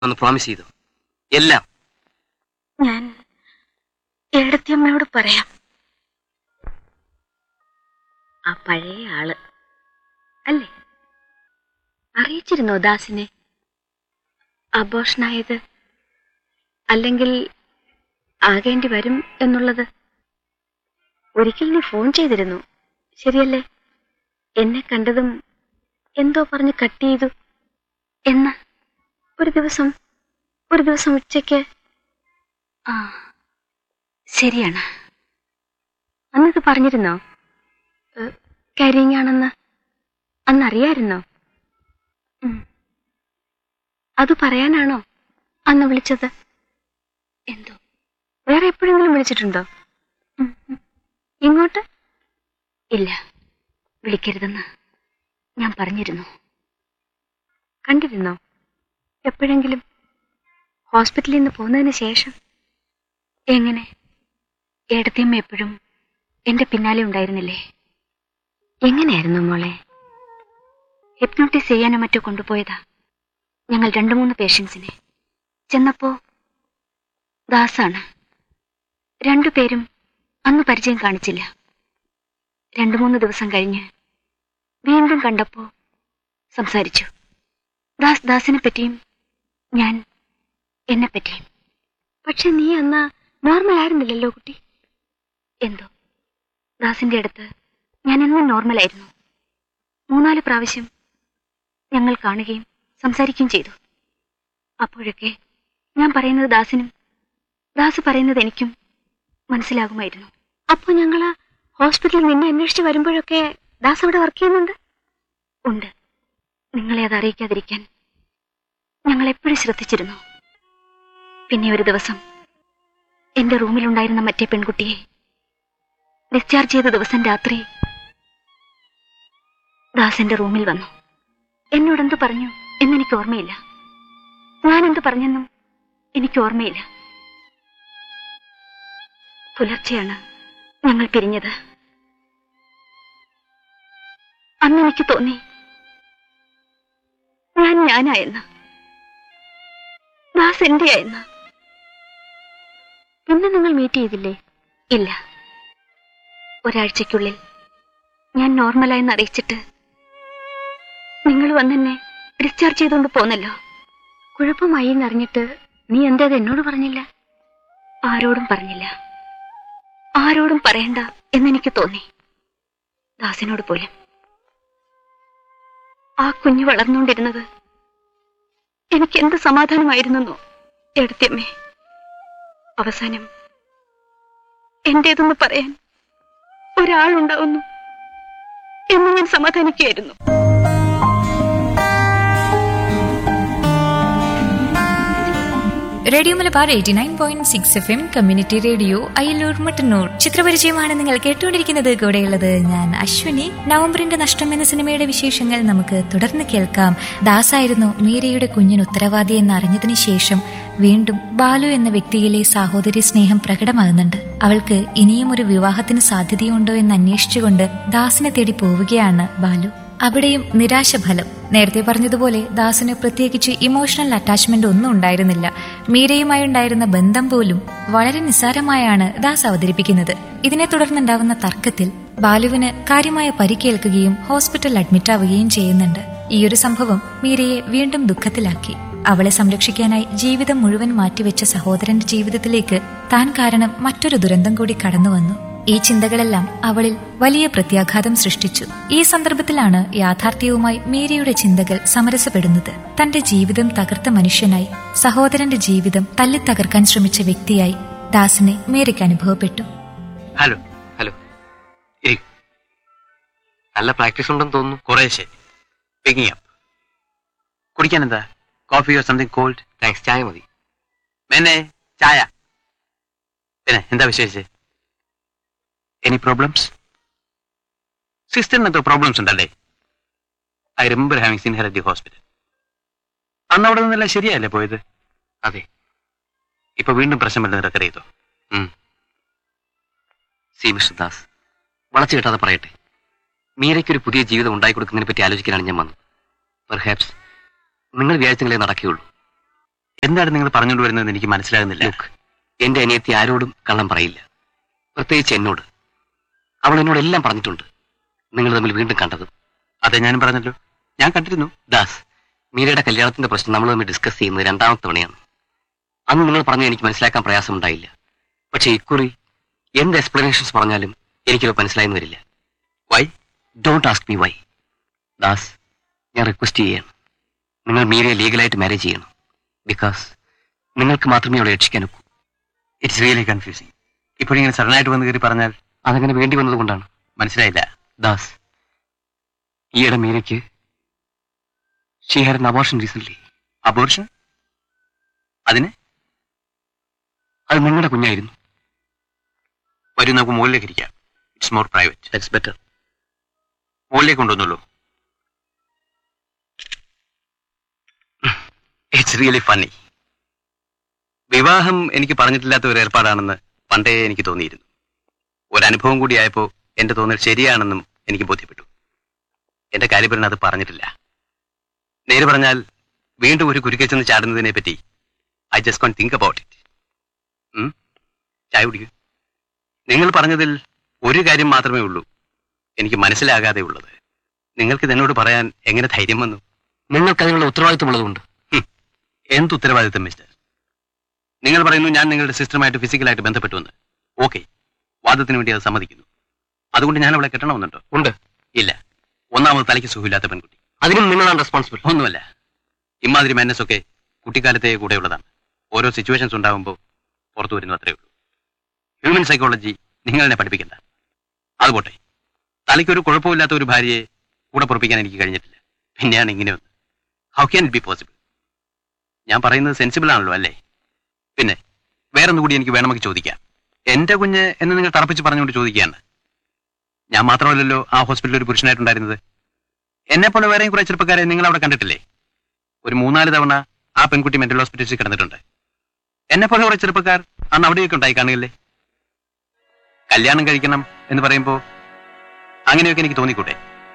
ഒന്ന് പ്രോമിസ് ചെയ്തു എല്ലാം. ഞാൻ ഏടത്തിയമ്മയോട് പറയാം. ആ പഴയ ആള് അല്ലേ? അറിയിച്ചിരുന്നോ ദാസിനെ അബോഷനായത് അല്ലെങ്കിൽ ആകേണ്ടി വരും എന്നുള്ളത്? ഒരിക്കൽ നീ ഫോൺ ചെയ്തിരുന്നു, ശരിയല്ലേ? എന്നെ കണ്ടതും എന്തോ പറഞ്ഞ് കട്ട് ചെയ്തു എന്ന്. ഒരു ദിവസം ഉച്ചയ്ക്ക്. ആ, ശരിയാണ്. അന്നത് പറഞ്ഞിരുന്നോ കരിങ്ങാണെന്ന്? അന്നറിയായിരുന്നോ? അത് പറയാനാണോ അന്ന് വിളിച്ചത്? എന്തോ വേറെ എപ്പോഴെങ്കിലും വിളിച്ചിട്ടുണ്ടോ? ഇങ്ങോട്ട്? ഇല്ല, വിളിക്കരുതെന്ന് ഞാൻ പറഞ്ഞിരുന്നു. കണ്ടിരുന്നോ എപ്പോഴെങ്കിലും? ഹോസ്പിറ്റലിൽ നിന്ന് പോകുന്നതിന് ശേഷം. എങ്ങനെ? ഏടത്തിയമ്മ എപ്പോഴും എന്റെ പിന്നാലെ ഉണ്ടായിരുന്നില്ലേ? എങ്ങനെയായിരുന്നു മോളെ? ഹിപ്നോട്ടിസ് ചെയ്യാനോ മറ്റോ കൊണ്ടുപോയതാ ഞങ്ങൾ 2-3 പേഷ്യൻസിനെ. ചെന്നപ്പോ ദാസാണ്. 2 പേരും അന്ന് പരിചയം കാണിച്ചില്ല. 2-3 ദിവസം കഴിഞ്ഞ് വീണ്ടും കണ്ടപ്പോ സംസാരിച്ചു. ദാസിനെ പറ്റിയും ഞാൻ എന്നെ പറ്റിയും. പക്ഷെ നീ അന്ന് നോർമൽ ആയിരുന്നില്ലല്ലോ കുട്ടി. എന്തോ ദാസിന്റെ അടുത്ത് ഞാൻ എന്നും നോർമലായിരുന്നു. 3-4 പ്രാവശ്യം ഞങ്ങൾ കാണുകയും സംസാരിക്കുകയും ചെയ്തു. അപ്പോഴൊക്കെ ഞാൻ പറയുന്നത് ദാസിനും ദാസ് പറയുന്നത് എനിക്കും മനസ്സിലാകുമായിരുന്നു. അപ്പോൾ ഞങ്ങൾ ഹോസ്പിറ്റലിൽ നിന്നെ അന്വേഷിച്ച് വരുമ്പോഴൊക്കെ ദാസ് അവിടെ വർക്ക് ചെയ്യുന്നുണ്ട്? ഉണ്ട്. നിങ്ങളെ അത് അറിയിക്കാതിരിക്കാൻ ഞങ്ങൾ എപ്പോഴും ശ്രദ്ധിച്ചിരുന്നു. പിന്നെ ഒരു ദിവസം എന്റെ റൂമിലുണ്ടായിരുന്ന മറ്റേ പെൺകുട്ടിയെ ഡിസ്ചാർജ് ചെയ്ത ദിവസം രാത്രി ദാസിന്റെ റൂമിൽ വന്നു. എന്നോടെന്ത് പറഞ്ഞു എന്നെനിക്ക് ഓർമ്മയില്ല. ഞാനെന്ത് പറഞ്ഞെന്നും എനിക്ക് ഓർമ്മയില്ല. പുലർച്ചെയാണ് ഞങ്ങൾ പിരിഞ്ഞത്. അന്ന് എനിക്ക് തോന്നി ഞാനായെന്ന്, ദാസ് എന്റെയായെന്ന്. പിന്നെ നിങ്ങൾ മീറ്റ് ചെയ്തില്ലേ? ഇല്ല. ഒരാഴ്ചയ്ക്കുള്ളിൽ ഞാൻ നോർമലായെന്ന് അറിയിച്ചിട്ട് നിങ്ങൾ വന്നെന്നെ ഡിസ്ചാർജ് ചെയ്തുകൊണ്ട് പോന്നല്ലോ. കുഴപ്പമായി എന്നറിഞ്ഞിട്ട് നീ എന്താ എന്നോട് പറഞ്ഞില്ല? ആരോടും പറഞ്ഞില്ല. ആരോടും പറയണ്ട എന്നെനിക്ക് തോന്നി. ദാസിനോട് പോലും. ആ കുഞ്ഞ് വളർന്നുകൊണ്ടിരുന്നത് എനിക്ക് എന്ത് സമാധാനമായിരുന്നെന്നോ ഏടത്തിയമ്മേ. അവസാനം എന്റേതെന്ന് പറയാൻ ഒരാളുണ്ടാവുന്നു എന്ന് ഞാൻ സമാധാനിക്കുകയായിരുന്നു. Radio Malabar 89.6 FM community radio Ayyallur Mattannur. ചിത്രപരിചയമാണ് നിങ്ങൾ കേട്ടുകൊണ്ടിരിക്കുന്നത്. കൂടെയുള്ളത് ഞാൻ അശ്വിനി. നവംബറിന്റെ നഷ്ടം എന്ന സിനിമയുടെ വിശേഷങ്ങൾ നമുക്ക് തുടർന്ന് കേൾക്കാം. ദാസായിരുന്നു മീരയുടെ കുഞ്ഞിന് ഉത്തരവാദി എന്ന് അറിഞ്ഞതിന് ശേഷം വീണ്ടും ബാലു എന്ന വ്യക്തിയിലെ സാഹോദര്യ സ്നേഹം പ്രകടമാകുന്നുണ്ട്. അവൾക്ക് ഇനിയും ഒരു വിവാഹത്തിന് സാധ്യതയുണ്ടോ എന്ന് അന്വേഷിച്ചുകൊണ്ട് ദാസിനെ തേടി പോവുകയാണ് ബാലു. അവിടെയും നിരാശഫലം. നേരത്തെ പറഞ്ഞതുപോലെ ദാസിന് പ്രത്യേകിച്ച് ഇമോഷണൽ അറ്റാച്ച്മെന്റ് ഒന്നും ഉണ്ടായിരുന്നില്ല. മീരയുമായി ഉണ്ടായിരുന്ന ബന്ധം പോലും വളരെ നിസ്സാരമായാണ് ദാസ് അവതരിപ്പിക്കുന്നത്. ഇതിനെ തുടർന്നുണ്ടാവുന്ന തർക്കത്തിൽ ബാലുവിന് കാര്യമായ പരിക്കേൽക്കുകയും ഹോസ്പിറ്റലിൽ അഡ്മിറ്റ് ആവുകയും ചെയ്യുന്നുണ്ട്. ഈയൊരു സംഭവം മീരയെ വീണ്ടും ദുഃഖത്തിലാക്കി. അവളെ സംരക്ഷിക്കാനായി ജീവിതം മുഴുവൻ മാറ്റിവെച്ച സഹോദരന്റെ ജീവിതത്തിലേക്ക് താൻ കാരണം മറ്റൊരു ദുരന്തം കൂടി കടന്നുവന്നു. ഈ ചിന്തകളെല്ലാം അവളിൽ വലിയ പ്രത്യാഘാതം സൃഷ്ടിച്ചു. ഈ സന്ദർഭത്തിലാണ് യാഥാർത്ഥ്യവുമായി മീരയുടെ ചിന്തകൾ സമരസപ്പെടുന്നത്. തന്റെ ജീവിതം തകർത്ത മനുഷ്യനായി, സഹോദരന്റെ ജീവിതം തല്ലിത്തകർക്കാൻ ശ്രമിച്ച വ്യക്തിയായി ദാസിനെ മീരയ്ക്ക് അനുഭവപ്പെട്ടു. ഹലോ ഹലോ, നല്ല പ്രാക്ടീസ് ഉണ്ടെന്ന് തോന്നുന്നു. കുറേശ്ശെ. Picking up. കുടിക്കാൻ എന്താ? Coffee or something called? Thanks, ചായ മതി. മേനെ ചായ. പിന്നെ എന്താ വിശേഷിച്ച്? Any problems? സിസ്റ്ററിന് എന്തോ പ്രോബ്ലംസ് ഉണ്ടല്ലേ? I remember having scene her at the hospital. അന്ന് അവിടെ നിന്നെല്ലാം ശരിയല്ലേ പോയത്? അതെ. ഇപ്പൊ വീണ്ടും പ്രശ്നം വല്ലതും റെക്കർ ചെയ്തോ? സി മിസ്റ്റർ ദാസ്, വളച്ചു കേട്ടാതെ പറയട്ടെ. മീരയ്ക്കൊരു പുതിയ ജീവിതം ഉണ്ടാക്കി കൊടുക്കുന്നതിനെ പറ്റി ആലോചിക്കാനാണ് ഞാൻ വന്നത്. പെർഹാപ്സ് നിങ്ങൾ വിചാരിച്ചെങ്കിലേ നടക്കുകയുള്ളൂ. എന്താണ് നിങ്ങൾ പറഞ്ഞുകൊണ്ട് വരുന്നത് എനിക്ക് മനസ്സിലാകുന്നില്ല. എന്റെ അനിയത്തി ആരോടും കള്ളം പറയില്ല, പ്രത്യേകിച്ച് എന്നോട്. അവൾ എന്നോട് എല്ലാം പറഞ്ഞിട്ടുണ്ട്. നിങ്ങൾ തമ്മിൽ വീണ്ടും കണ്ടത്. അതെ, ഞാനും പറഞ്ഞല്ലോ, ഞാൻ കണ്ടിരുന്നു. ദാസ്, മീരയുടെ കല്യാണത്തിന്റെ പ്രശ്നം നമ്മൾ തമ്മിൽ ഡിസ്കസ് ചെയ്യുന്നത് രണ്ടാമത്തെ തവണയാണ്. അന്ന് നിങ്ങൾ പറഞ്ഞ എനിക്ക് മനസ്സിലാക്കാൻ പ്രയാസമുണ്ടായില്ല. പക്ഷേ ഇക്കുറി എന്ത് എക്സ്പ്ലനേഷൻസ് പറഞ്ഞാലും എനിക്കത് മനസ്സിലായെന്ന് വരില്ല. Y? Don't ask me why. Das, ഞാൻ റിക്വസ്റ്റ് ചെയ്യാണ്, നിങ്ങൾ മീരയെ ലീഗലായിട്ട് മാരേജ് ചെയ്യണം. ബിക്കോസ് നിങ്ങൾക്ക് മാത്രമേ അവളെ രക്ഷിക്കാൻ ഒക്കൂ. It's really confusing. ഇപ്പോഴിങ്ങനെ സഡനായിട്ട് വന്ന് കയറി പറഞ്ഞാൽ അതങ്ങനെ വേണ്ടി വന്നതുകൊണ്ടാണ്. മനസ്സിലായില്ല. ദാസ്, ഈയിടെ മീരയ്ക്ക് she had an abortion recently. Abortion? അതിന് അത് നിങ്ങളുടെ കുഞ്ഞായിരുന്നു. വരും, നമുക്ക് മുകളിലേക്ക് ഇരിക്കാം. It's more private. That's better. മുകളിലേക്ക് കൊണ്ടുവന്നുള്ളൂ. It's really funny. വിവാഹം എനിക്ക് പറഞ്ഞിട്ടില്ലാത്ത ഒരു ഏർപ്പാടാണെന്ന് പണ്ടേ എനിക്ക് തോന്നിയിരുന്നു. ഒരനുഭവം കൂടിയായപ്പോൾ എന്റെ തോന്നൽ ശരിയാണെന്നും എനിക്ക് ബോധ്യപ്പെട്ടു. എന്റെ കാര്യപരൻ അത് പറഞ്ഞിട്ടില്ല. നേര് പറഞ്ഞാൽ വീണ്ടും ഒരു കുരുക്കെ ചെന്ന് ചാടുന്നതിനെ പറ്റി I just cone think about it. ചായ കുടിക്കൂ. നിങ്ങൾ പറഞ്ഞതിൽ ഒരു കാര്യം മാത്രമേ ഉള്ളൂ എനിക്ക് മനസ്സിലാകാതെ ഉള്ളത്. നിങ്ങൾക്ക് എന്നോട് പറയാൻ എങ്ങനെ ധൈര്യം വന്നു? നിങ്ങൾക്ക് അതിനുള്ള ഉത്തരവാദിത്വമുള്ളതുകൊണ്ട്. എന്ത് ഉത്തരവാദിത്തം മിസ്റ്റർ? നിങ്ങൾ പറയുന്നു ഞാൻ നിങ്ങളുടെ സിസ്റ്ററുമായിട്ട് ഫിസിക്കലായിട്ട് ബന്ധപ്പെട്ടുവെന്ന്. ഓക്കെ, വാദത്തിന് വേണ്ടി അത് സമ്മതിക്കുന്നു. അതുകൊണ്ട് ഞാൻ അവളെ കെട്ടണമെന്നുണ്ടോ? ഉണ്ട്. ഇല്ല. ഒന്നാമത് തലയ്ക്ക് സുഖമില്ലാത്ത പെൺകുട്ടി. അതിനും നിങ്ങളാണ് റെസ്പോൺസിബിൾ. ഒന്നുമല്ല. ഇമാതിരി മാനസ് ഒക്കെ കുട്ടിക്കാലത്തെ കൂടെയുള്ളതാണ്. ഓരോ സിറ്റുവേഷൻസ് ഉണ്ടാകുമ്പോൾ പുറത്തു വരുന്നു, അത്രേ ഉള്ളൂ. ഹ്യൂമൻ സൈക്കോളജി നിങ്ങളെ പഠിപ്പിക്കണ്ട. അതുപോട്ടെ, തലയ്ക്കൊരു കുഴപ്പമില്ലാത്ത ഒരു ഭാര്യയെ കൂടെ പൊറപ്പിക്കാൻ എനിക്ക് കഴിഞ്ഞിട്ടില്ല. പിന്നെയാണ് ഇങ്ങനെ ഒന്ന്. How can it be possible? ഞാൻ പറയുന്നത് സെൻസിബിൾ ആണല്ലോ, അല്ലേ? പിന്നെ വേറൊന്നുകൂടി എനിക്ക് വേണമെങ്കിൽ ചോദിക്കാം. എന്റെ കുഞ്ഞ് എന്ന് നിങ്ങൾ തറപ്പിച്ച് പറഞ്ഞുകൊണ്ട് ചോദിക്കുകയാണ്. ഞാൻ മാത്രമല്ലല്ലോ ആ ഹോസ്പിറ്റലിൽ ഒരു പുരുഷനായിട്ടുണ്ടായിരുന്നത്. എന്നെ പോലെ വേറെയും കുറെ ചെറുപ്പക്കാരെ നിങ്ങൾ അവിടെ കണ്ടിട്ടില്ലേ? ഒരു 3-4 തവണ ആ പെൺകുട്ടി മെന്റൽ ഹോസ്പിറ്റലിൽ കിടന്നിട്ടുണ്ട്. എന്നെ പോലെ കുറെ ചെറുപ്പക്കാർ അന്ന് അവിടെയൊക്കെ ഉണ്ടായി കാണുകയല്ലേ? കല്യാണം കഴിക്കണം എന്ന് പറയുമ്പോ അങ്ങനെയൊക്കെ എനിക്ക് തോന്നിക്കൂട്ടെ?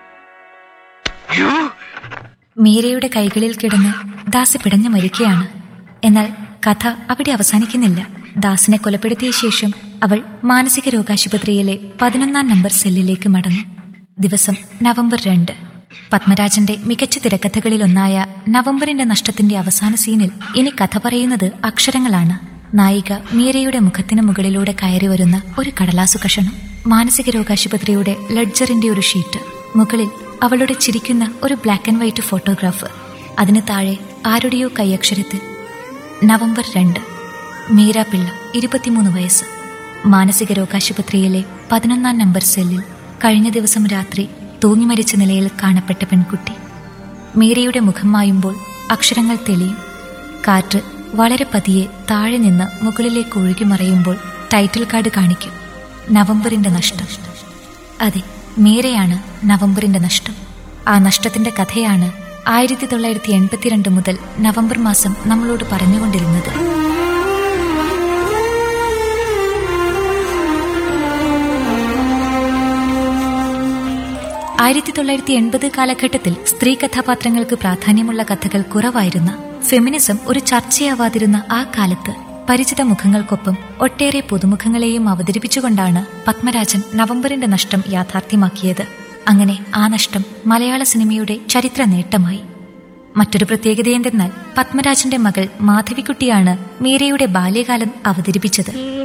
മീരയുടെ കൈകളിൽ കിടന്ന് ദാസ് പിടഞ്ഞു മരിക്കുകയാണ്. എന്നാൽ കഥ അവിടെ അവസാനിക്കുന്നില്ല. ദാസിനെ കൊലപ്പെടുത്തിയ ശേഷം അവൾ മാനസിക രോഗാശുപത്രിയിലെ 11-ാം നമ്പർ സെല്ലിലേക്ക് മടങ്ങും. ദിവസം നവംബർ 2. പത്മരാജന്റെ മികച്ച തിരക്കഥകളിലൊന്നായ നവംബറിന്റെ നഷ്ടത്തിന്റെ അവസാന സീനിൽ ഇനി കഥ പറയുന്നത് അക്ഷരങ്ങളാണ്. നായിക മീരയുടെ മുഖത്തിന് മുകളിലൂടെ കയറി വരുന്ന ഒരു കടലാസു കഷണം, മാനസിക രോഗാശുപത്രിയുടെ ലെഡ്ജറിന്റെ ഒരു ഷീറ്റ്, മുകളിൽ അവളുടെ ചിരിക്കുന്ന ഒരു ബ്ലാക്ക് ആൻഡ് വൈറ്റ് ഫോട്ടോഗ്രാഫ്, അതിന് താഴെ ആരുടെയോ കൈയക്ഷരത്തിൽ നവംബർ 2. മീര പിള്ള, 23 വയസ്സ്, മാനസിക രോഗാശുപത്രിയിലെ 11-ാം നമ്പർ സെല്ലിൽ കഴിഞ്ഞ ദിവസം രാത്രി തൂങ്ങി മരിച്ച നിലയിൽ കാണപ്പെട്ട പെൺകുട്ടി. മീരയുടെ മുഖം മായുമ്പോൾ അക്ഷരങ്ങൾ തെളിയും. കാറ്റ് വളരെ പതിയെ താഴെ നിന്ന് മുകളിലേക്ക് ഒഴുകി മറയുമ്പോൾ ടൈറ്റിൽ കാർഡ് കാണിക്കും, നവംബറിന്റെ നഷ്ടം. അതെ, മീരയാണ് നവംബറിന്റെ നഷ്ടം. ആ നഷ്ടത്തിന്റെ കഥയാണ് 1982 മുതൽ നവംബർ മാസം നമ്മളോട് പറഞ്ഞുകൊണ്ടിരുന്നത്. 1980 കാലഘട്ടത്തിൽ സ്ത്രീ കഥാപാത്രങ്ങൾക്ക് പ്രാധാന്യമുള്ള കഥകൾ കുറവായിരുന്ന, ഫെമിനിസം ഒരു ചർച്ചയാവാതിരുന്ന ആ കാലത്ത് പരിചിത മുഖങ്ങൾക്കൊപ്പം ഒട്ടേറെ പുതുമുഖങ്ങളെയും അവതരിപ്പിച്ചുകൊണ്ടാണ് പത്മരാജൻ നവംബറിന്റെ നഷ്ടം യാഥാർത്ഥ്യമാക്കിയത്. അങ്ങനെ ആ നഷ്ടം മലയാള സിനിമയുടെ ചരിത്ര നേട്ടമായി. മറ്റൊരു പ്രത്യേകതയെന്തെന്നാൽ പത്മരാജന്റെ മകൾ മാധവിക്കുട്ടിയാണ് മീരയുടെ ബാല്യകാലം അവതരിപ്പിച്ചത്.